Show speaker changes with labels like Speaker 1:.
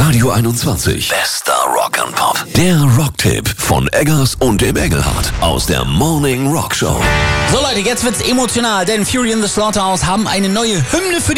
Speaker 1: Radio 21. Bester Rock and Pop. Der Rocktipp von Eggers und dem Engelhardt aus der Morning Rock Show.
Speaker 2: So Leute, jetzt wird's emotional, denn Fury in the Slaughterhouse haben eine neue Hymne für